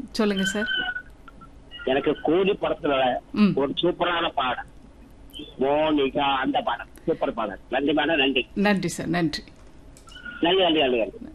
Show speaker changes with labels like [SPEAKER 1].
[SPEAKER 1] சொல்லுங்க சார்.
[SPEAKER 2] எனக்கு கூலி படத்துல
[SPEAKER 1] ம்.
[SPEAKER 2] ஒரு சூப்பரான பாடம், மோனிகா அந்த பாடம், சூப்பர் பாடம். நன்றி மேடம், நன்றி
[SPEAKER 1] நன்றி சார். நன்றி.
[SPEAKER 2] நன்றி நன்றி நன்றி நன்றி.